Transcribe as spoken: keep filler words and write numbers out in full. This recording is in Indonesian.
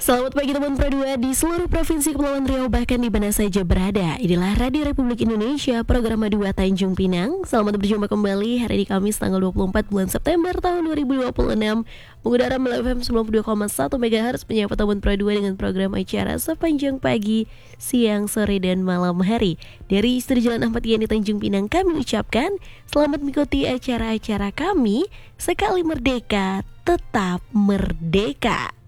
Selamat pagi teman Pro dua di seluruh provinsi Kepulauan Riau bahkan di mana saja berada. Inilah Radio Republik Indonesia, program dua Tanjung Pinang. Selamat berjumpa kembali hari ini Kamis tanggal dua puluh empat bulan September tahun dua ribu dua puluh enam. Mengudara melalui F M sembilan puluh dua koma satu megahertz menyapa teman Pro dua dengan program acara sepanjang pagi, siang, sore, dan malam hari. Dari Istri Jalan Ahmad Yani Tanjung Pinang kami ucapkan selamat mengikuti acara-acara kami. Sekali merdeka, tetap merdeka.